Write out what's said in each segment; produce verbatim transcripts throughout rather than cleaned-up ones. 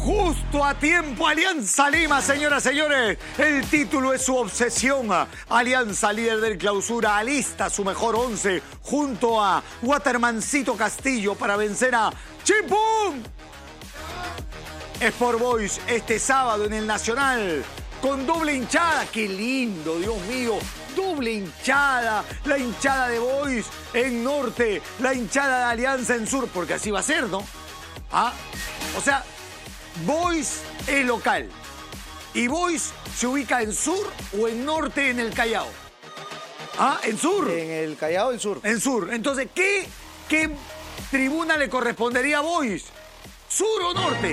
Justo a tiempo, Alianza Lima, señoras y señores. El título es su obsesión. Alianza, líder del clausura, alista su mejor once junto a Watermancito Castillo para vencer a Chimpún. Sport Boys este sábado en el Nacional con doble hinchada. ¡Qué lindo, Dios mío! Doble hinchada. La hinchada de Boys en norte, la hinchada de Alianza en sur, porque así va a ser, ¿no? ¿Ah? O sea, Boys es local. ¿Y Boys se ubica en sur o en norte en el Callao? ¿Ah? ¿En sur? En el Callao, en sur. En sur. Entonces, ¿qué, qué tribuna le correspondería a Boys? ¿Sur o norte?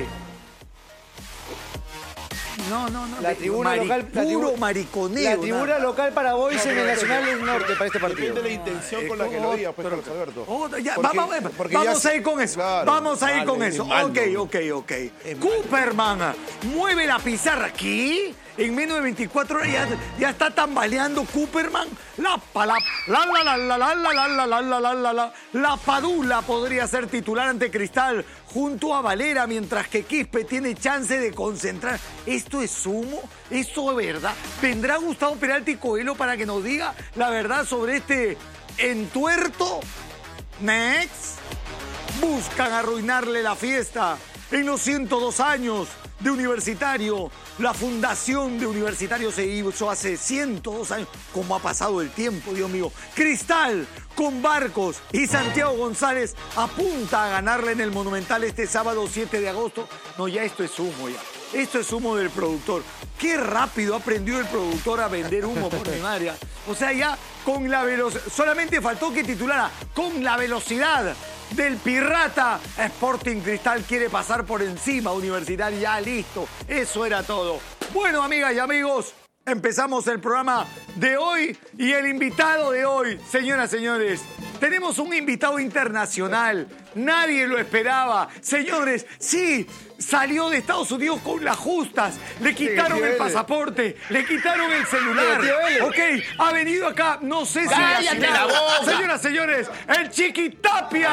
No, no, no. La tribuna Mari, local... La puro tribu, mariconeo. La tribuna nada. local para Boys en el Nacional es norte para este partido. Depende de la intención Ah, con la que lo digas, pues, pero- Carlos Alberto. Oh, ya, Porque- vamos porque vamos ya a ir con eso. claro, vamos a ir malo, con es eso. malo. Ok, ok, ok. Es Cooperman mueve la pizarra aquí. En menos de veinticuatro horas ya, ya está tambaleando Cooperman. La pala, la la la la la la la la la la la la la la Padula podría ser titular ante Cristal junto a Valera, mientras que Quispe tiene chance de concentrar. ¿Esto es humo? ¿Esto es verdad? ¿Vendrá Gustavo Peralta y Coelho para que nos diga la verdad sobre este entuerto? Next. Buscan arruinarle la fiesta en los ciento dos años de Universitario. La fundación de Universitario se hizo hace ciento dos años. ¿Cómo ha pasado el tiempo, Dios mío? Cristal con Barcos y Santiago González apunta a ganarle en el Monumental este sábado siete de agosto. No, ya esto es humo ya. Esto es humo del productor. Qué rápido ha aprendido el productor a vender humo por mi madre. O sea, ya con la velocidad. Solamente faltó que titulara con la velocidad del pirata. Sporting Cristal quiere pasar por encima. Universitario ya listo. Eso era todo. Bueno, amigas y amigos, empezamos el programa de hoy y el invitado de hoy, señoras y señores. Tenemos un invitado internacional. Nadie lo esperaba. Señores, sí, salió de Estados Unidos con las justas. Le quitaron el pasaporte, le quitaron el celular. Ok, ha venido acá, no sé si... ¡Cállate la boca! Señoras, señores, el Chiqui Tapia.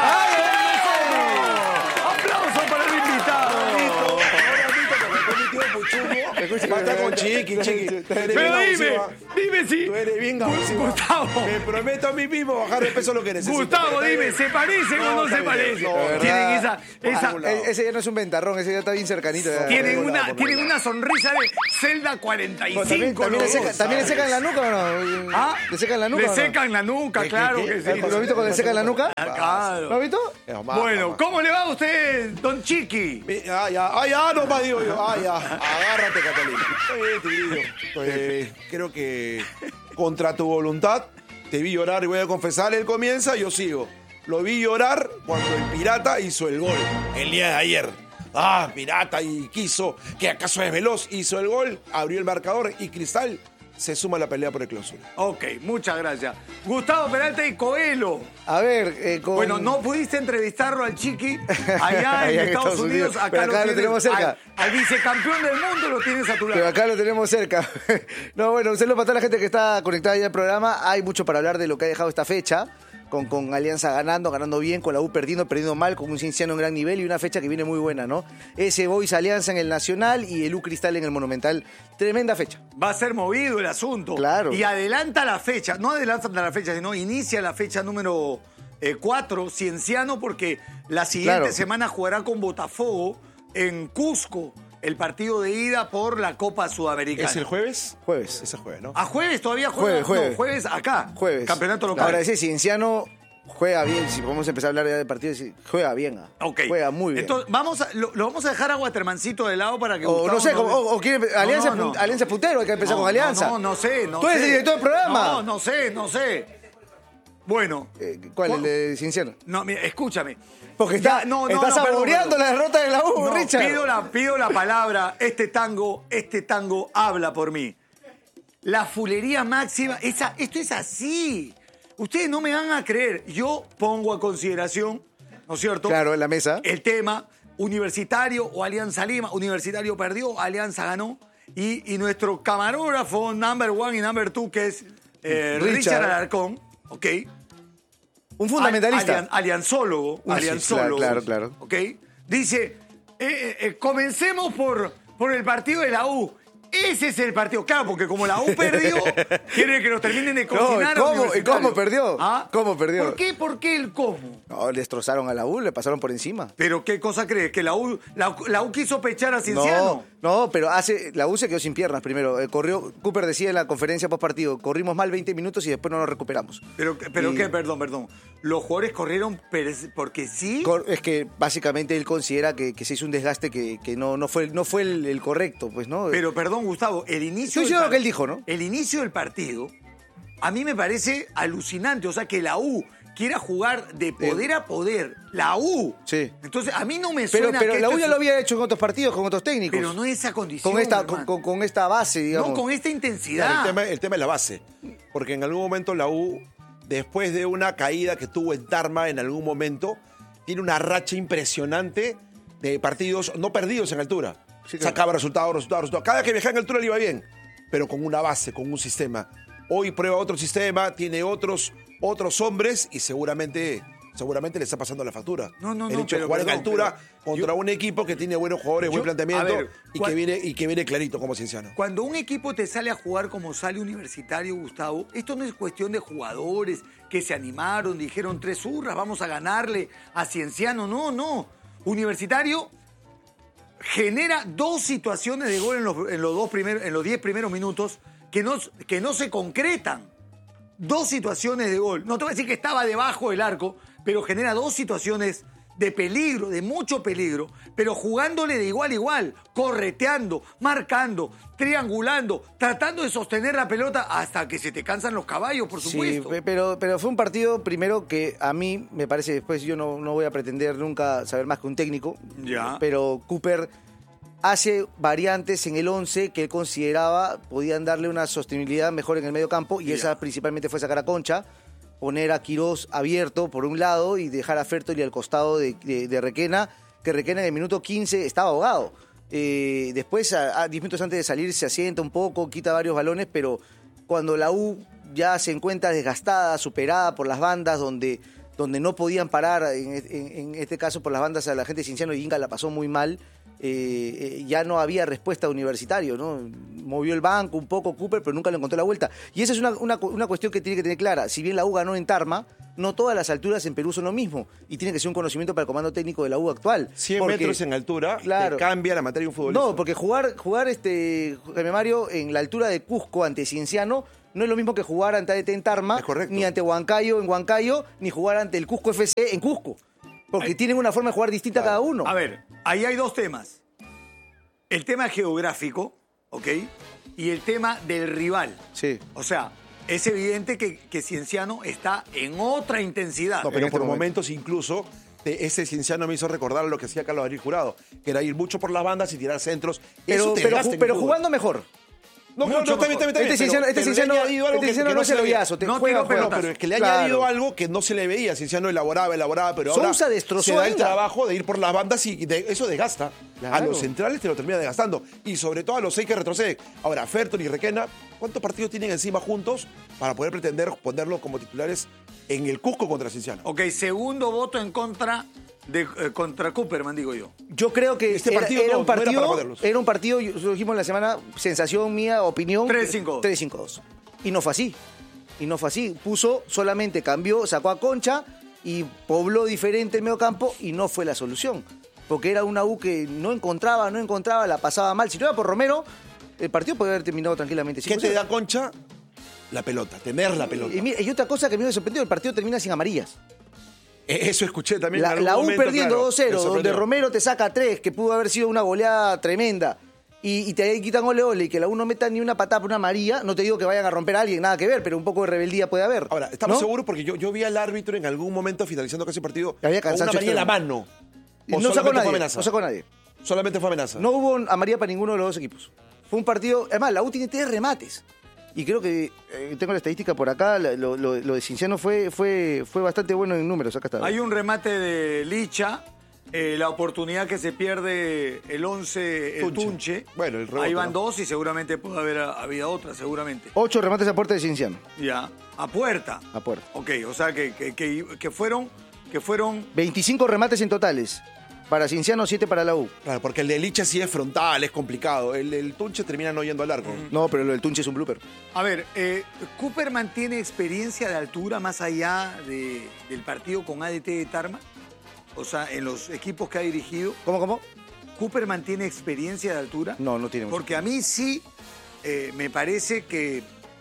¡Aplausos para el invitado! Basta con Chiqui, Chiqui. Tú eres Pero bien dime, abusiva. dime si... Tú eres bien abusiva. Gustavo. Me prometo a mí mismo bajar de peso lo que necesito. Gustavo, Pero dime, está ¿se bien. parecen o no está se bien. parecen? No, ¿verdad? Tienen esa... esa Ah, E- ese ya no es un ventarrón, ese ya está bien cercanito. ya. tienen por una, lado, por tienen lado. una sonrisa de Zelda cuarenta y Bueno, también, cinco. también, le los seca- dos, ¿también le ¿sabes? secan la nuca o no? ¿Ah? ¿Le secan la nuca Le o no? secan la nuca, ¿Qué, claro qué, que qué? sí. ¿Lo has visto cuando le secan la nuca? Ah, claro. ¿Lo has visto? Es más, Bueno, más. ¿cómo le va a usted, don Chiqui? Mi- Ah, ya, ah, ya, no más digo yo. Ah, ya. Agárrate, Catalina. Está bien, Tigrillo. Eh, creo que contra tu voluntad te vi llorar y voy a confesar, él comienza, yo sigo. Lo vi llorar cuando el Pirata hizo el gol el día de ayer. Ah, Pirata, y quiso que acaso es veloz, hizo el gol, abrió el marcador y Cristal se suma a la pelea por el clausura. Ok, muchas gracias. Gustavo Peralta y Coelho. A ver, eh, con... Bueno, no pudiste entrevistarlo al Chiqui allá en Estados Unidos. Acá, pero acá lo tienes tenemos cerca. Al, al vicecampeón del mundo lo tienes a tu lado. Pero acá lo tenemos cerca. No, bueno, un saludo para toda la gente que está conectada ya al programa. Hay mucho para hablar de lo que ha dejado esta fecha. Con, con Alianza ganando, ganando bien, con la U perdiendo, perdiendo mal, con un Cienciano en gran nivel y una fecha que viene muy buena, ¿no? Ese Boys Alianza en el Nacional y el U Cristal en el Monumental. Tremenda fecha. Va a ser movido el asunto. Claro. Y adelanta la fecha, no adelanta la fecha, sino inicia la fecha número cuatro, Cienciano, porque la siguiente Claro. semana jugará con Botafogo en Cusco, el partido de ida por la Copa Sudamericana. ¿Es el jueves? Jueves. Es el jueves, ¿no? ¿A jueves todavía juega? Jueves, jueves. No, jueves acá. Jueves. Campeonato local. Ahora, ese Cienciano juega bien. Si podemos empezar a hablar ya de partidos, sí, juega bien. ah. Ok. Juega muy bien. Entonces, vamos a, lo, lo vamos a dejar a Watermancito de lado para que o Gustavo no sé, nos- o, o quiere, No, Alianza, no, no. pun- Alianza puntero, hay que empezar No, con Alianza. No, no, no sé, no Tú eres sé. el director del programa. No, no sé, no sé. Bueno. Eh, ¿Cuál? ¿El de Cienciano? No, mira, escúchame. Porque está, Ya, no, no, está no, perdón, saboreando perdón. la derrota de la U, No, Richard. pido la, pido la palabra. Este tango, este tango habla por mí. La fulería máxima, esa, esto es así. Ustedes no me van a creer. Yo pongo a consideración, ¿no es cierto? Claro, en la mesa. El tema Universitario o Alianza Lima. Universitario perdió, Alianza ganó. Y, y nuestro camarógrafo number one y number two, que es eh, Richard. Richard. Alarcón, ¿ok? Un fundamentalista. Alian- alianzólogo, Uy, sí, alianzólogo. claro, claro, claro. ¿Ok? Dice, eh, eh, comencemos por, por el partido de la U. Ese es el partido. Claro, porque como la U perdió, quiere que nos terminen de cocinar. No, a ¿y cómo, ¿y Universitario. cómo perdió? ¿Ah? ¿Cómo perdió? ¿Por qué? ¿Por qué el cómo? No, le destrozaron a la U, le pasaron por encima. ¿Pero qué cosa crees? ¿Que la U, la, la U quiso pechar a Cienciano? No, no, pero hace, la U se quedó sin piernas primero. Eh, corrió, Cooper decía en la conferencia post partido, corrimos mal veinte minutos y después no nos recuperamos. ¿Pero, pero Y- qué? Perdón, perdón. ¿Los jugadores corrieron per- porque sí? Cor- Es que básicamente él considera que, que se hizo un desgaste que, que no, no fue, no fue el, el correcto, pues, ¿no? Pero perdón, Gustavo, el inicio... Estoy del diciendo lo par- que él dijo, ¿no? El inicio del partido, a mí me parece alucinante. O sea, que la U quiera jugar de poder a poder. La U. Sí. Entonces, a mí no me Pero, suena pero que la esto U ya es- lo había hecho en otros partidos, con otros técnicos. Pero no esa condición, con esta, con, hermano. con- con esta base, digamos. No con esta intensidad. Claro, el, tema, el tema es la base. Porque en algún momento la U, después de una caída que tuvo en Tarma en algún momento, tiene una racha impresionante de partidos no perdidos en altura. Sí, claro. Sacaba resultados, resultados, resultados. Cada que viajaba en altura le iba bien, pero con una base, con un sistema. Hoy prueba otro sistema, tiene otros, otros hombres y seguramente, seguramente le está pasando la factura. No, no, El no, hecho de pero jugar en perdón, altura pero contra yo- un equipo que tiene buenos jugadores, buen Yo- planteamiento a ver, y, ¿cuál- que viene, y que viene clarito como Cienciano. Cuando un equipo te sale a jugar como sale Universitario, Gustavo, esto no es cuestión de jugadores que se animaron, dijeron tres hurras, vamos a ganarle a Cienciano. No, no. Universitario genera dos situaciones de gol en los, en los dos primeros, en los diez primeros minutos que no, que no se concretan. Dos situaciones de gol. No te voy a decir que estaba debajo del arco, pero genera dos situaciones de peligro, de mucho peligro, pero jugándole de igual a igual, correteando, marcando, triangulando, tratando de sostener la pelota hasta que se te cansan los caballos, por Sí, supuesto. pe- pero, pero fue un partido primero que a mí me parece, después yo no, no voy a pretender nunca saber más que un técnico, Ya. pero Cooper hace variantes en el once que él consideraba podían darle una sostenibilidad mejor en el medio campo y Ya. esa principalmente fue sacar a Concha, poner a Quirós abierto por un lado y dejar a Fertoli al costado de, de- de Requena, que Requena en el minuto quince estaba ahogado. Eh, después, a, a diez minutos antes de salir, se asienta un poco, quita varios balones, pero cuando la U ya se encuentra desgastada, superada por las bandas, donde, donde no podían parar, en, en- en este caso por las bandas a la gente de Cienciano y Inga la pasó muy mal, eh, eh, ya no había respuesta Universitario, ¿no? Movió el banco un poco Cooper, pero nunca le encontró la vuelta. Y esa es una, una, una cuestión que tiene que tener clara. Si bien la U ganó en Tarma, no todas las alturas en Perú son lo mismo. Y tiene que ser un conocimiento para el comando técnico de la U actual. cien Porque- metros en altura Claro. te cambia la materia de un futbolista. No, porque jugar, jugar este, Jaime Mario, en la altura de Cusco ante Cienciano no es lo mismo que jugar ante A D T en Tarma, Es correcto. ni ante Huancayo en Huancayo, ni jugar ante el Cusco F C en Cusco. Porque tienen una forma de jugar distinta cada uno. A ver, ahí hay dos temas. El tema geográfico, ¿ok? Y el tema del rival. Sí. O sea, es evidente que, que Cienciano está en otra intensidad. No, pero en por este momento. momentos incluso de ese Cienciano me hizo recordar lo que hacía Carlos Adrián Jurado, que era ir mucho por las bandas y tirar centros. Pero, Eso te pero, desgasta ju- en el pero fútbol. jugando mejor. No, no, Mucho no, está bien, está bien, está bien, Este pero- Cienciano, este pero le ha Cienciano, añadido algo este que- Cienciano que no se se lo veía. viazo, te No juega, tiró juega. pelota. Pero es que le ha Claro. añadido algo que no se le veía. Cienciano elaboraba, elaboraba, pero ahora Sousa destrozó se da a el Inga. trabajo de ir por las bandas y de- eso desgasta. Claro. A los centrales te lo termina desgastando. Y sobre todo a los seis que retroceden. Ahora, Ferton y Requena, ¿cuántos partidos tienen encima juntos para poder pretender ponerlos como titulares en el Cusco contra Cienciano? Ok, segundo voto en contra de eh, contra Cooperman, digo yo. Yo creo que Este era, partido era no- un no era partido, para ponerlos. era un partido, yo- lo dijimos en la semana, sensación mía, opinión. tres cinco. tres cinco dos. Y no fue así. Y no fue así. Puso, solamente cambió, sacó a Concha y pobló diferente el medio campo y no fue la solución. Porque era una U que no encontraba, no encontraba, la pasaba mal. Si no era por Romero, el partido podría haber terminado tranquilamente. ¿Qué cinco te cero. da Concha? La pelota, tener la pelota. Y, mira, y otra cosa que me sorprendió, el partido termina sin amarillas. Eh, Eso escuché también. en La, algún la U momento, perdiendo claro, dos cero, me donde sorprendió. Romero te saca tres, que pudo haber sido una goleada tremenda, y, y te quitan ole ole, y que la U no meta ni una patada por una amarilla, no te digo que vayan a romper a alguien, nada que ver, pero un poco de rebeldía puede haber. Ahora, estamos ¿no? seguros porque yo, yo vi al árbitro en algún momento finalizando casi el partido Había con una cansancio amarilla en la extremo. mano. Y ¿O no sacó solamente fue nadie, amenaza? no sacó nadie. Solamente fue amenaza. No hubo amarilla para ninguno de los dos equipos. Fue un partido, además, la U tiene tres remates. Y creo que, eh, tengo la estadística por acá, la- lo, lo- lo de Cienciano fue, fue, fue bastante bueno en números, acá está. Hay un remate de Licha, eh, la oportunidad que se pierde el once, el Tunche. Tunche. Bueno, el rebote, Ahí van ¿no? dos y seguramente puede haber habido otra, seguramente. Ocho remates a puerta de Cienciano, Ya, a puerta. a puerta. Ok, o sea que, que, que- que fueron, que fueron veinticinco remates en totales. para Cienciano, siete para la U. Claro, porque el de Licha sí es frontal, es complicado. El del Tunche termina no yendo al arco. No, pero lo del Tunche es un blooper. A ver, eh, ¿Cooperman tiene experiencia de altura más allá de, del partido con A D T de Tarma? O sea, en los equipos que ha dirigido. ¿Cómo, cómo? ¿Cooperman tiene experiencia de altura? No, no tiene mucho. Porque a mí sí eh, me parece que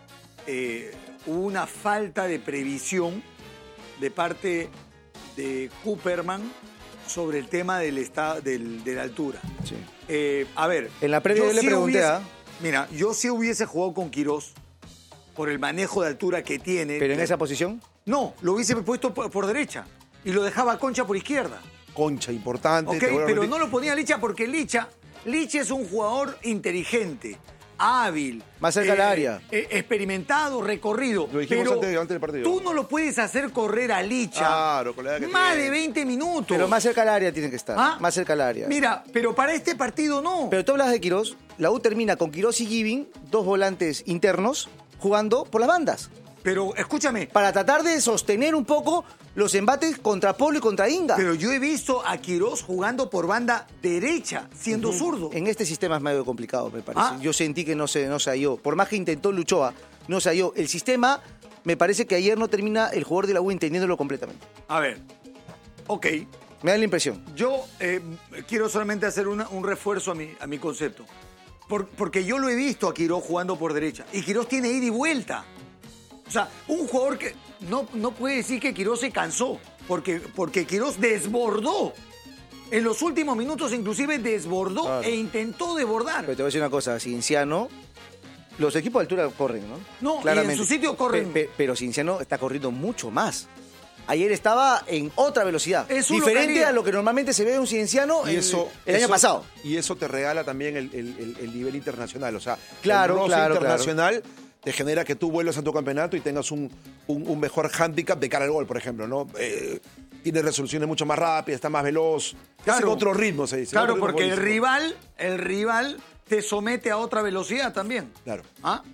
eh, hubo una falta de previsión de parte de Cooperman sobre el tema del esta- del, de la altura. Sí. Eh, a ver. En la previa yo le sí pregunté, hubiese- ¿ah? Mira, yo sí hubiese jugado con Quirós por el manejo de altura que tiene. ¿Pero en esa posición? No, lo hubiese puesto por, por derecha y lo dejaba a Concha por izquierda. Concha, importante. Ok, te vuelvo a pero repetir. no lo ponía Licha porque Licha, Licha es un jugador inteligente, hábil. Más cerca al área. eh, experimentado, recorrido. Lo dijimos pero antes- antes del partido. Tú no lo puedes hacer correr a Licha Claro, con la edad que más tiene. de veinte minutos. Pero más cerca al área tiene que estar. ¿Ah? Más cerca al área. Mira, pero para este partido no. Pero tú hablas de Quirós. La U termina con Quirós y Giving, dos volantes internos, jugando por las bandas. Pero escúchame, Para tratar de sostener un poco los embates contra Pablo y contra Inga. pero yo he visto a Quirós jugando por banda derecha, siendo zurdo. En este sistema es medio complicado, me parece. Ah. Yo sentí que no se, no se halló. Por más que intentó Luchoa, no se halló. El sistema, me parece que ayer no termina el jugador de la U entendiéndolo completamente. A ver, ok, Me da la impresión. yo eh, quiero solamente hacer una- un refuerzo a mi, a mi concepto. Por- porque yo lo he visto a Quirós jugando por derecha. Y Quirós tiene ida y vuelta. O sea, un jugador que no, no puede decir que Quirós se cansó. Porque, porque Quirós desbordó. En los últimos minutos inclusive desbordó Claro. e intentó desbordar. Pero te voy a decir una cosa, Cienciano, los equipos de altura corren, ¿no? No, y en su sitio corren. Pe- pe- pero Cienciano está corriendo mucho más. Ayer estaba en otra velocidad. Es un diferente localía. a lo que normalmente se ve de un Cienciano Y el, eso, el año eso- pasado. Y eso te regala también el, el- el- el nivel internacional. O sea, Claro, el roce claro, internacional te genera que tú vuelvas a tu campeonato y tengas un, un- un mejor hándicap de cara al gol, por ejemplo, ¿no? Eh, tienes resoluciones mucho más rápidas, está más veloz. Claro. Es en otro ritmo, se dice. Claro, otro ritmo porque el futbolístico. rival, el rival te somete a otra velocidad también. Claro. ¿Ah?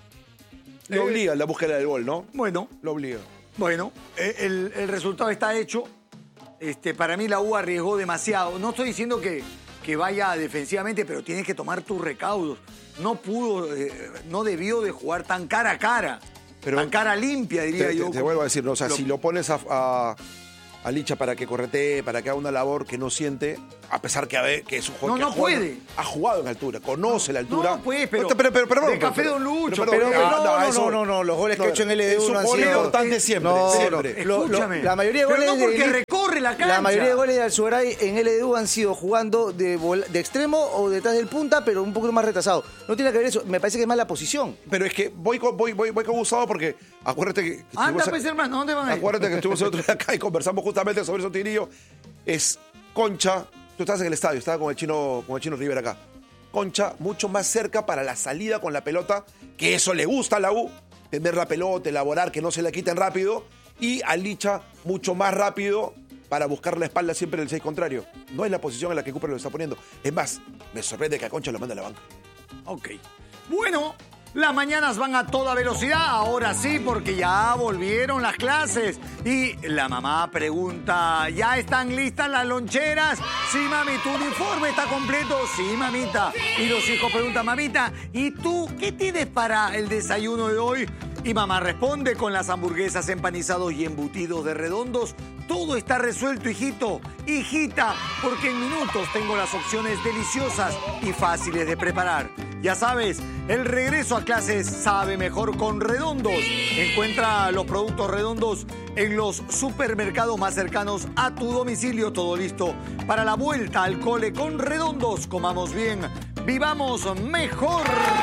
Lo Eh, obliga la búsqueda del gol, ¿no? Bueno, Lo obliga. bueno, eh, el, el resultado está hecho. Este, para mí la U arriesgó demasiado. No estoy diciendo que, que vaya defensivamente, pero tienes que tomar tus recaudos. No pudo, eh, no debió de jugar tan cara a cara. Pero- tan cara limpia, diría Te, te- yo. te vuelvo a decir, ¿no? O sea, Lo- si lo pones a, a, a Licha para que corretee, para que haga una labor que no siente, a pesar que, a ver, que es un jugador No, que no ha jugado- puede. ha jugado en altura, conoce la altura. No, pues, pero- pero, pero, pero, de Café Don Lucho, Pero, perdón, no, no, eso- no, no, no, los goles que ha hecho en L D U es un no han gol sido- importante siempre, No, siempre. Lo- lo- Escúchame. la mayoría de Pero goles no porque de Li- recorre la cancha. La mayoría de goles de Alzugaray en L D U han sido jugando de, vol- de extremo o detrás del punta, pero un poco más retrasado. No tiene que ver eso. Me parece que es más la posición. Pero es que voy con, voy, voy, voy con Gustavo porque acuérdate que... que Anda, estuvimos- pues, hermano, ¿dónde van a ir? Acuérdate que estuvimos el otro día acá y conversamos justamente sobre eso, Tigrillo. Es Concha, tú estás en el estadio, estaba con el chino, con el chino River acá. Concha mucho más cerca para la salida con la pelota, que eso le gusta a la U, tener la pelota, elaborar, que no se la quiten rápido. Y a Licha mucho más rápido para buscar la espalda siempre del seis contrario. No es la posición en la que Cooper lo está poniendo. Es más, me sorprende que a Concha lo manda a la banca. Ok. Bueno, las mañanas van a toda velocidad, ahora sí, porque ya volvieron las clases. Y la mamá pregunta, ¿ya están listas las loncheras? Sí, mami, ¿tu uniforme está completo? Sí, mamita. Y los hijos preguntan, mamita, ¿y tú qué tienes para el desayuno de hoy? Y mamá responde con las hamburguesas empanizados y embutidos de redondos. Todo está resuelto, hijito, hijita, porque en minutos tengo las opciones deliciosas y fáciles de preparar. Ya sabes, el regreso a clases sabe mejor con Redondos. Encuentra los productos Redondos en los supermercados más cercanos a tu domicilio. Todo listo para la vuelta al cole con Redondos. Comamos bien, vivamos mejor.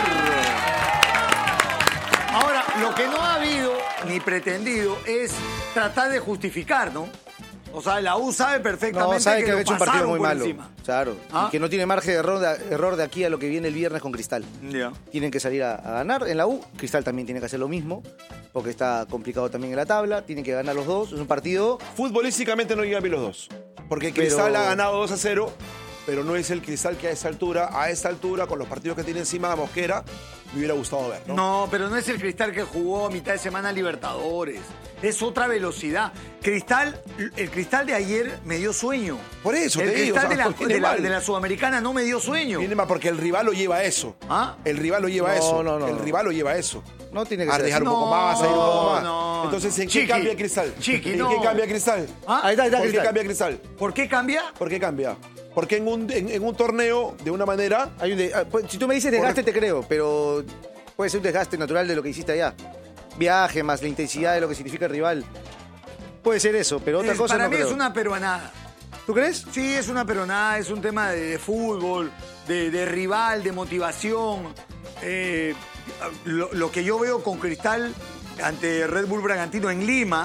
Ahora, lo que no ha habido ni pretendido es tratar de justificar, ¿no? O sea, la U sabe perfectamente No, sabe que, que han lo hecho un partido pasaron muy por malo. encima. Claro. ¿Ah? Y que no tiene margen de error, de error de aquí a lo que viene el viernes con Cristal. Ya. Tienen que salir a, a ganar en la U. Cristal también tiene que hacer lo mismo, porque está complicado también en la tabla. Tienen que ganar los dos. Es un partido. Futbolísticamente no llegan bien los dos. Porque Pero- Cristal ha ganado dos a cero pero no es el Cristal que a esta altura, a esta altura, con los partidos que tiene encima Mosquera, me hubiera gustado ver, ¿no? No, pero no es el Cristal que jugó a mitad de semana Libertadores. Es otra velocidad. Cristal, el Cristal de ayer me dio sueño. Por eso el te digo, Cristal o sea, de, la, viene de, la, mal. de la Sudamericana no me dio sueño. Viene más porque el rival lo lleva a eso. ¿Ah? El rival lo lleva a No, eso. no, no, el no. rival lo lleva a eso. No tiene que A ser dejar así. un poco más, a ir un poco más. no, Entonces, ¿en no. qué Chiqui, cambia Cristal? Chiqui, ¿En no. qué cambia Cristal? ¿Ah? Ahí está, ahí está ¿Por qué Cristal. cambia Cristal? ¿Por qué cambia? ¿Por qué cambia? Porque en un, en, en un torneo, de una manera, Hay un de- ah, pues, si tú me dices desgaste, te creo, pero puede ser un desgaste natural de lo que hiciste allá. Viaje más la intensidad de lo que significa el rival. Puede ser eso, pero otra Es- cosa para no mí creo. es una peruanada. ¿Tú crees? Sí, es una peronada, es un tema de, de fútbol, de, de rival, de motivación. Eh, lo, lo que yo veo con Cristal ante Red Bull Bragantino en Lima,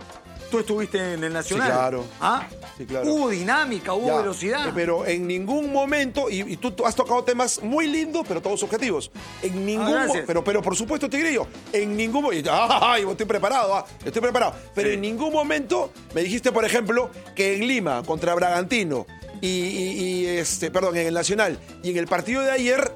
tú estuviste en el Nacional. Sí, claro. ¿Ah? Sí, claro. Hubo dinámica, hubo ya, velocidad. eh, pero en ningún momento, y, y tú, tú has tocado temas muy lindos, pero todos objetivos. En ningún Ah, mo- gracias. pero, pero por supuesto, Tigrillo, en ningún momento. ¡Ay! Estoy preparado, ah, estoy preparado. Pero Sí. en ningún momento me dijiste, por ejemplo, que en Lima contra Bragantino y, y- y, este, perdón, en el Nacional y en el partido de ayer,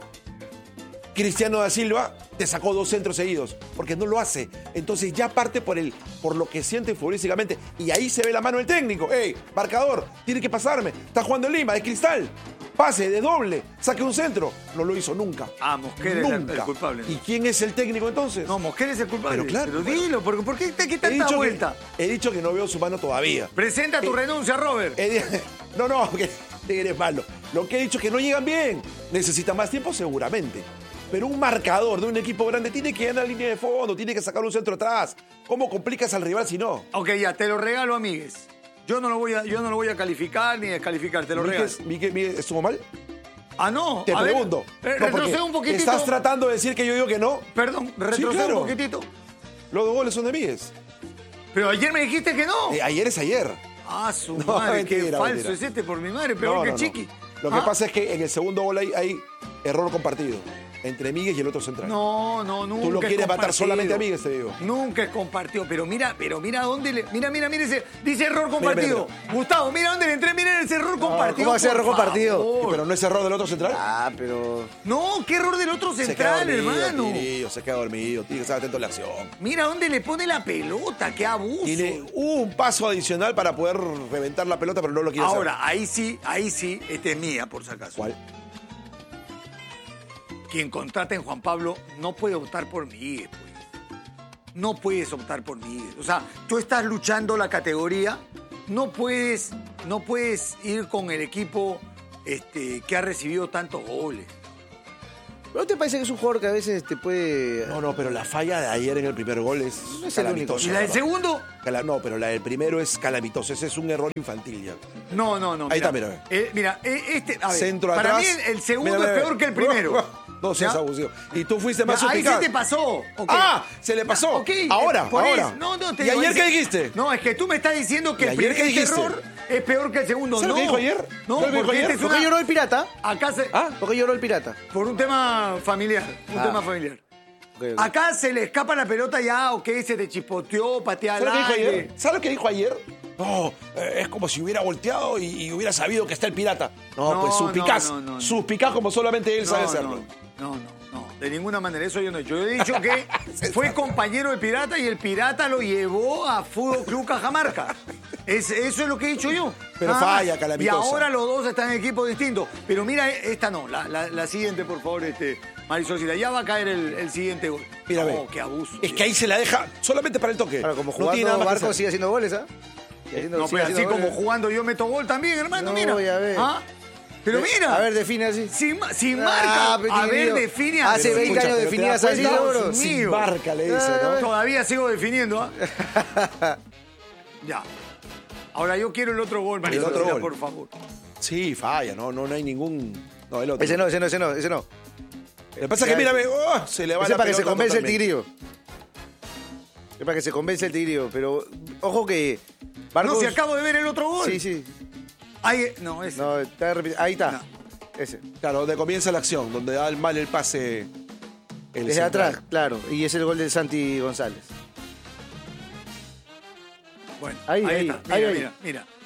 Cristiano da Silva te sacó dos centros seguidos, porque no lo hace. Entonces ya parte por el, por lo que siente futbolísticamente. Y ahí se ve la mano del técnico. ¡Ey, marcador! Tiene que pasarme. Está jugando en Lima, de Cristal. Pase, de doble, saque un centro. No lo hizo nunca. Ah, Mosquera es el- nunca. el culpable. ¿Y quién es el técnico entonces? No, Mosquera es el culpable. Pero claro, Pero bueno. dilo, porque, ¿por qué, qué he, tanta dicho vuelta? que, he dicho que no veo su mano todavía. Presenta tu Eh, renuncia, Robert. He di- No, no, porque eres malo. Lo que he dicho es que no llegan bien. Necesita más tiempo seguramente. Pero un marcador de un equipo grande tiene que ir a la línea de fondo, tiene que sacar un centro atrás. ¿Cómo complicas al rival si no? Ok, ya, te lo regalo, amigues. Yo no lo voy a, yo no lo voy a calificar ni descalificar, te lo regalo. Miquel, Miquel, Miquel, ¿estuvo mal? Ah, no. Te a ver, pregunto. eh, No, porque retrocede un poquitito. ¿Estás tratando de decir que yo digo que no? Perdón, retrocede claro. un poquitito. Los dos goles son de Migues. Pero ayer me dijiste que no. Eh, ayer es ayer. Ah, su No, madre, qué mentira, falso mentira. es este por mi madre, peor No, que no, no. Chiqui. Lo que Ah, pasa es que en el segundo gol hay, hay error compartido entre Migues y el otro central. No, no, nunca. Tú lo es quieres matar compartido. solamente a Migues, te digo. Nunca es compartido, pero mira, pero mira dónde le. Mira, mira, mira ese. Dice error compartido. mira, Gustavo, mira dónde le entré, mira ese error compartido. ¿cómo va a ser por error compartido? favor. Pero no es error del otro central. Ah, pero... No, qué error del otro Se queda central, dormido, hermano. Tigrillo, se queda dormido. Tiene que estar atento a la acción. Mira dónde le pone la pelota, qué abuso. Tiene un paso adicional para poder reventar la pelota, pero no lo quiere hacer. Ahora, ahí sí, ahí sí, esta es mía, por si acaso. ¿Cuál? Quien contrata en Juan Pablo no puede optar por Miguel, pues. No puedes optar por Miguel. O sea, tú estás luchando la categoría, no puedes, no puedes ir con el equipo este, que ha recibido tantos goles. ¿No te parece que es un jugador que a veces te puede... No, no, pero la falla de ayer en el primer gol es No es el único. calamitosa. ¿Y la del ¿no? segundo? Cala- No, pero la del primero es calamitosa. Ese es un error infantil ya. No, no, no. Ahí está, mira. Eh, mira, eh, este, a ver, Centro para atrás. mí el, el segundo Mira, mira, es peor que el mira. primero. No seas ¿Ya? abusivo. Y tú fuiste más Ya, ahí suspicaz. se te pasó. Ok. Ah, se le pasó. Ok, Ahora, eh, por ahora. eso. No, no, te ¿Y digo, ayer ese- qué dijiste? No, es que tú me estás diciendo que ¿Y el ayer primer qué dijiste? error es peor que el segundo. ¿Sabes No. lo que dijo ayer? No, ¿Sabes lo que dijo porque ayer? este es ¿Por qué una... lloró el pirata? Acá se... ¿Ah? ¿Por qué lloró el pirata? Por un tema familiar. Un Ah. tema familiar. Ok, ok. Acá se le escapa la pelota ya, ok, se te chispoteó, patea al ¿Sabes lo que dijo aire. ayer? ¿Sabes lo que dijo ayer? No, eh, es como si hubiera volteado y, y hubiera sabido que está el pirata. No, No, pues suspicaz. no, no, no, no. Suspicaz como solamente él No, sabe no, hacerlo. no, no, no, de ninguna manera, eso yo no he dicho. Yo he dicho que fue compañero del Pirata y el Pirata lo llevó a Fútbol Club Cajamarca. Es, eso es lo que he dicho yo. Pero Nada más. falla, Y calamitosa. ahora los dos están en equipos distintos. Pero mira, esta no, la, la, la siguiente, por favor, este, Marisol Sila. Ya va a caer el, el siguiente gol. Mira, no, ve. qué abuso. Es que ahí se la deja solamente para el toque. Claro, como No tiene jugando nada más que Barco hacer. sigue haciendo goles, ¿ah? Sigue haciendo- No, sigue pero así haciendo como goles. jugando yo meto gol también, hermano, No, mira. ya ves. ¿Ah? Pero Eh, mira. A ver, define así. Sin, ma- sin Ah, marca. pero a tío, ver, tío. define. Hace Pero veinte escucha, años pero te definías das así, cuenta, bro. Dios Sin mío. marca, le dice, Ah, ¿no? Todavía sigo definiendo, ¿ah? Ya. Ahora yo quiero el otro gol, Marisol, otro Sila, gol. por favor. Sí, falla, no, no, no hay ningún. No, el otro. Ese no, ese no, ese no, ese no. Lo que pasa es que, mira, ve, oh, se le va Ese la para que se pelota convence el totalmente. tigrillo. Es para que se convence el tigrillo. Pero, ojo que... Barcos... No, si acabo de ver el otro gol. Sí, sí. Ahí, no, ese. No, está repi- ahí está. No. Ese. Claro, donde comienza la acción, donde da el mal el pase. El Desde central. atrás, claro. Y es el gol de Santi González. Bueno, Ahí, ahí, ahí, está. Mira, ahí, ahí. mira, mira.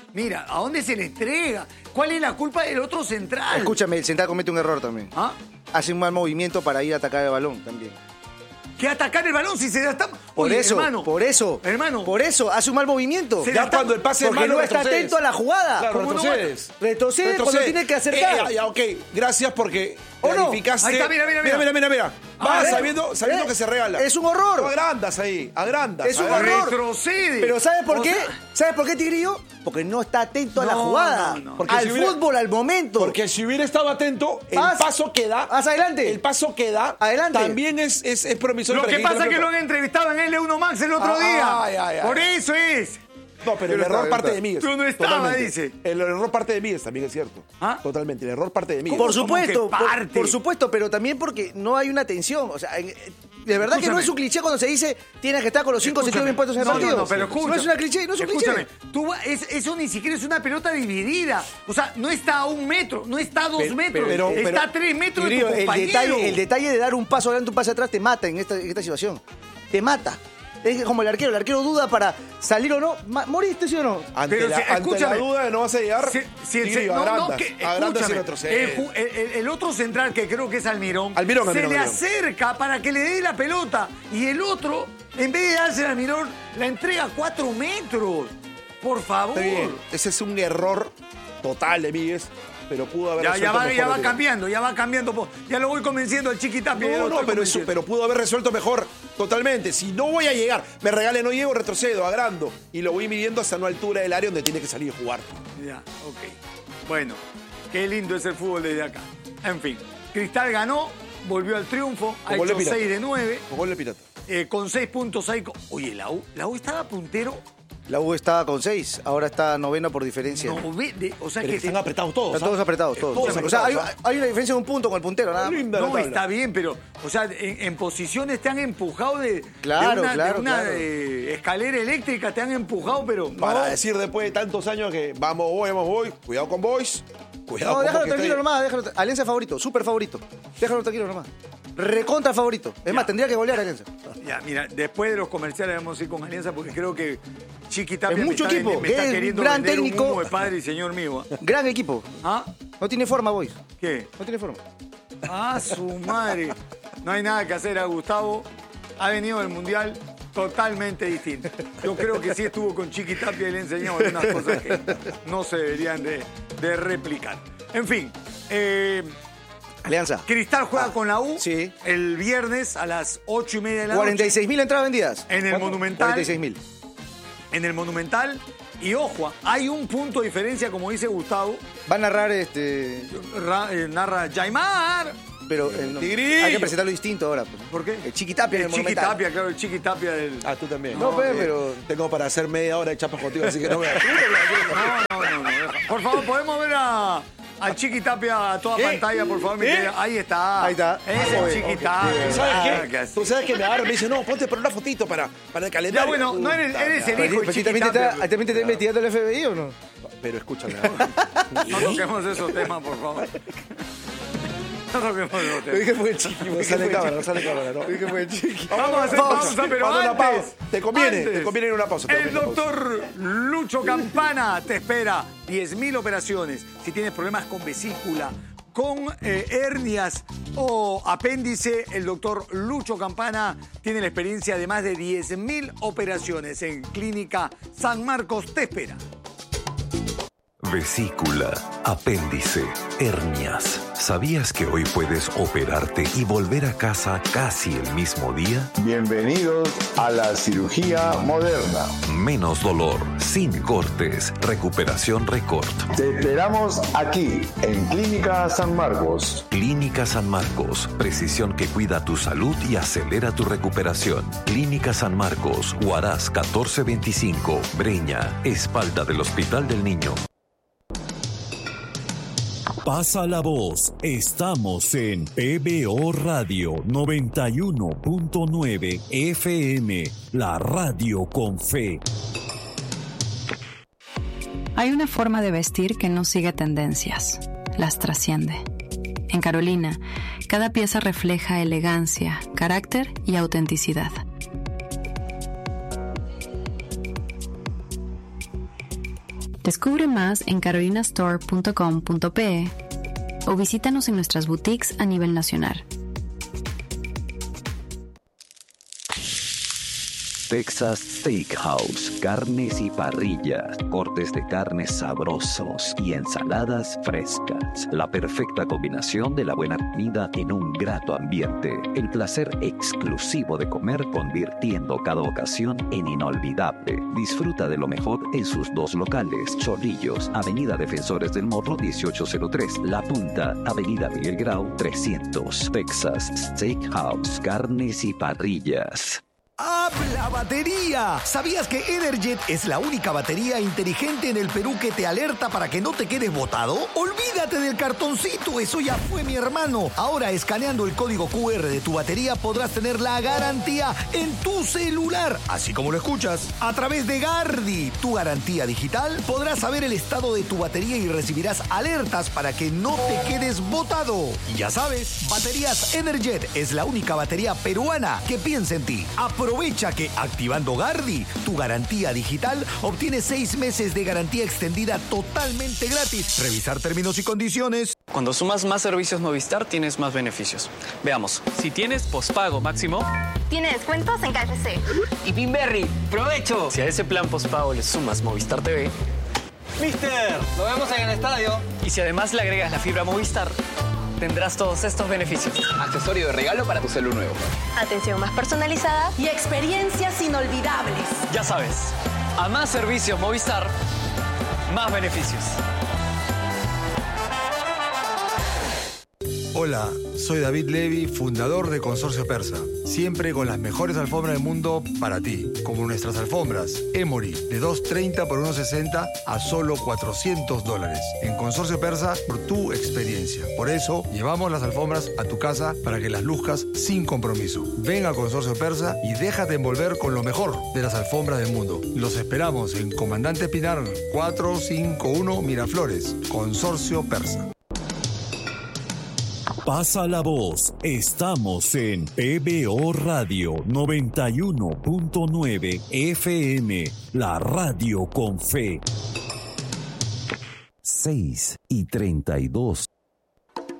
Mira, ¿a dónde se le entrega? ¿Cuál es la culpa del otro central? Escúchame, el central comete un error también. ¿Ah? Hace un mal movimiento para ir a atacar el balón también. ¿Qué atacar el balón si se da tan... Por Oye, eso, hermano, por eso, hermano. por eso, hace un mal movimiento. Se Ya la está- cuando el pase es Porque malo, no está retrocedes. atento a la jugada. Claro, ¿Cómo no retrocedes. va? Retrocede cuando Retrocede. tiene que acercar. Eh, ya, ya, ok, gracias porque ¿O no? clarificaste. Ahí está, mira, mira, mira. mira, mira, mira. A Va ver. sabiendo, sabiendo Eh, que se regala. es un horror. No agrandas ahí, agrandas. Es un agrandas. horror. Retrocede. Pero ¿sabes por O qué? sea- ¿Sabes por qué, Tigrillo? Porque no está atento a la No, jugada. no, no. Porque Al si hubiera- fútbol, al momento. Porque si hubiera estado atento, el Haz- paso que da. haz adelante. El paso que da. Adelante. También es, es, es promisorio. Lo para que quite pasa la es que lo pelota. han entrevistado en L uno Max el otro Ah, día. ay, ay, ay. Por eso es. No, pero Yo el no error estaba, parte yo de mí. Tú no estabas, dice. El error parte de mí, también es cierto. ¿Ah? Totalmente. El error parte de mí. ¿Cómo? Por supuesto, que por, parte? por supuesto, pero también porque no hay una atención. O sea, en- de verdad que no Escúchame. es un cliché cuando se dice tienes que estar con los cinco Escúchame. sentidos bien puestos en el No, partido. no, no, pero escucha. no es una cliché, no es un Escúchame, cliché. tú va- es- eso ni siquiera es una pelota dividida. O sea, no está a un metro, no está a dos Pero- metros, pero- está pero- a tres metros de Tigrillo, tu el compañero. detalle, el detalle de dar un paso adelante, un paso atrás te mata en esta, en esta situación. Te mata. Es como el arquero, el arquero duda para salir o no. Ma- ¿Moriste, sí o no? Ante, Pero la, si- ante la escúchame. duda de no vas a llegar, Si, si el, Tigrillo, no, no, agrandas. que, Agrandas y escúchame, retrocedes. el, ju- el- el- el otro central, que creo que es Almirón, Almirón, se Almirón, le Almirón. acerca para que le dé la pelota. Y el otro, en vez de darse a Almirón, la entrega a cuatro metros. Por favor. Está bien. Ese es un error total de Míguez, pero pudo haber Ya, ya resuelto va, mejor ya el va tiro. cambiando, ya va cambiando. po- Ya lo voy convenciendo al Chiquitapia. ya No, lo no, estoy pero, eso, convenciendo. pero pudo haber resuelto mejor totalmente. Si no voy a llegar, me regale, no llego, retrocedo, agrando. Y lo voy midiendo hasta una altura del área donde tiene que salir a jugar. Ya, ok. Bueno, qué lindo es el fútbol desde acá. En fin, Cristal ganó, volvió al triunfo, ha Con gol de hecho Pirata. seis de nueve, Con gol de pirata. eh, con seis puntos ahí. con- Oye, la U, la U estaba puntero. La U estaba con seis, ahora está noveno por diferencia. No, ve- de- o sea Pero que están te- apretados todos. Están ¿ah? todos apretados, todos. Todos o sea, hay, apretados, hay una diferencia de un punto con el puntero, nada más. Linda la no, tabla. está bien, pero, o sea, en, en posiciones te han empujado de, Claro, de una, claro, de una claro. eh, escalera eléctrica, te han empujado, pero Para no. decir después de tantos años que vamos, voy, vamos, voy, cuidado con Boys, cuidado No, con déjalo Boys que tranquilo está nomás, déjalo. Alianza favorito, súper favorito. Déjalo tranquilo nomás. Recontra favorito. Es más, tendría que golear a Alianza. Ya, mira, después de los comerciales vamos a ir con Alianza porque creo que Chiquitapia Es mucho me está, equipo, vendi- me está es un queriendo gran vender técnico. un humo de padre y señor mío. ¿ah? Gran equipo. ¿Ah? No tiene forma, boys. ¿Qué? No tiene forma. Ah, su madre. No hay nada que hacer a Gustavo. Ha venido del Mundial totalmente distinto. Yo creo que sí estuvo con Chiquitapia y le enseñó algunas cosas que no se deberían de, de replicar. En fin, eh, Alianza. Cristal juega Ah, con la U sí. el viernes a las ocho y media de la cuarenta y noche seis mil entradas vendidas. En el ¿Cuánto? Monumental. cuarenta y seis mil. en el Monumental. Y ojo, hay un punto de diferencia, como dice Gustavo. Va a narrar este. Ra- eh, narra Jaimar. Pero eh, no, Tigrillo. hay que presentarlo distinto ahora. Pues. ¿Por qué? El Chiquitapia en El el Monumental. Chiquitapia, claro, el Chiquitapia del... Ah, tú también. No, pues, Eh, pero- Tengo para hacer media hora de chapas contigo, así que no me... No, no, no, no, deja. Por favor, ¿podemos ver a, al Chiquitapia a toda ¿Qué? pantalla, por favor? mi ¿Eh? querida? Ahí está. Ahí está. Es Ah, el ok, Chiquitapia. ¿Sabes Ah, qué? que así. Tú sabes que me agarra y me dice, no, ponte para una fotito para, para el Ya, calendario. bueno, no eres, Puta eres el madre. hijo Pero de ¿y también te Chiquitapia. está, también te está investigando el F B I o no? Pero escúchame. No toquemos esos temas, por favor. No toquemos esos Lo temas. dije fue el Chiqui. No sale cámara, no sale cámara, ¿no? Lo dije fue el Chiqui. Vamos a hacer pausa, pero Vamos a una antes. pausa. Te conviene, antes, te conviene ir a una pausa, te El conviene una pausa. doctor Lucho Campana te espera. diez mil operaciones. Si tienes problemas con vesícula, con eh, hernias o apéndice, el doctor Lucho Campana tiene la experiencia de más de diez mil operaciones. En Clínica San Marcos te espera. Vesícula, apéndice, hernias. ¿Sabías que hoy puedes operarte y volver a casa casi el mismo día? Bienvenidos a la cirugía moderna. Menos dolor, sin cortes, recuperación récord. Te esperamos aquí, en Clínica San Marcos. Clínica San Marcos, precisión que cuida tu salud y acelera tu recuperación. Clínica San Marcos, Huaraz catorce veinticinco, Breña, espalda del Hospital del Niño. Pasa la voz, estamos en P B O Radio noventa y uno punto nueve F M, la radio con fe. Hay una forma de vestir que no sigue tendencias, las trasciende. En Carolina, cada pieza refleja elegancia, carácter y autenticidad. Descubre más en carolina store punto com punto pe o visítanos en nuestras boutiques a nivel nacional. Texas Steakhouse, carnes y parrillas, cortes de carnes sabrosos y ensaladas frescas. La perfecta combinación de la buena comida en un grato ambiente. El placer exclusivo de comer convirtiendo cada ocasión en inolvidable. Disfruta de lo mejor en sus dos locales, Chorrillos, Avenida Defensores del Morro dieciocho cero tres, La Punta, Avenida Miguel Grau trescientos. Texas Steakhouse, carnes y parrillas. ¡Habla batería! ¿Sabías que Energet es la única batería inteligente en el Perú que te alerta para que no te quedes botado? ¡Olvídate del cartoncito! ¡Eso ya fue, mi hermano! Ahora, escaneando el código cu erre de tu batería, podrás tener la garantía en tu celular. Así como lo escuchas. A través de Gardi, tu garantía digital, podrás saber el estado de tu batería y recibirás alertas para que no te quedes botado. Y ya sabes, Baterías Energet es la única batería peruana que piensa en ti. Aprovecha que activando Gardi, tu garantía digital, obtienes seis meses de garantía extendida totalmente gratis. Revisar términos y condiciones. Cuando sumas más servicios Movistar, tienes más beneficios. Veamos. Si tienes pospago máximo, tiene descuentos en K F C. Y Pinberry, ¡provecho! Si a ese plan pospago le sumas Movistar T V, ¡Mister! ¡Lo vemos en el estadio! Y si además le agregas la fibra Movistar, tendrás todos estos beneficios. Accesorio de regalo para tu celu nuevo. Atención más personalizada y experiencias inolvidables. Ya sabes, a más servicios Movistar, más beneficios. Hola, soy David Levy, fundador de Consorcio Persa. Siempre con las mejores alfombras del mundo para ti, como nuestras alfombras Emory de dos treinta por uno sesenta a solo cuatrocientos dólares. En Consorcio Persa, por tu experiencia. Por eso, llevamos las alfombras a tu casa para que las luzcas sin compromiso. Ven a Consorcio Persa y déjate envolver con lo mejor de las alfombras del mundo. Los esperamos en Comandante Pinar cuatrocientos cincuenta y uno Miraflores. Consorcio Persa. Pasa la voz. Estamos en P B O Radio noventa y uno punto nueve F M, la radio con fe. seis y treinta y dos.